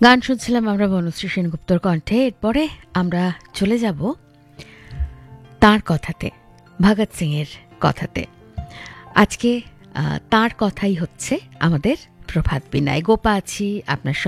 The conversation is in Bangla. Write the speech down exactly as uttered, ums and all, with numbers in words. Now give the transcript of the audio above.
গান শুনছিলাম আমরা বনশ্রী সেনগুপ্তর কণ্ঠে। এরপরে আমরা চলে যাব তাঁর কথাতে, ভগৎ সিং এর কথাতে। আজকে তাঁর কথাই হচ্ছে আমাদের প্রভাত বিনায়। গোপা আছি আপনার